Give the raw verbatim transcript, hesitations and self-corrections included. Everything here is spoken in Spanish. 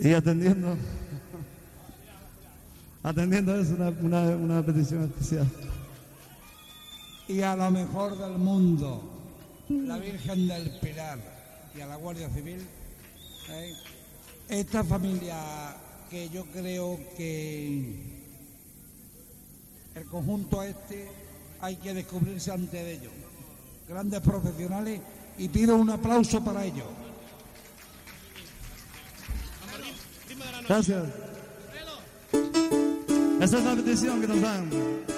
Y atendiendo, atendiendo eso, una, una, una petición especial. Y a lo mejor del mundo, la Virgen del Pilar y a la Guardia Civil, ¿eh? Esta familia que yo creo que el conjunto este hay que descubrirse ante de ellos. Grandes profesionales, y pido un aplauso para ellos. Gracias. Esa es la petición que nos dan.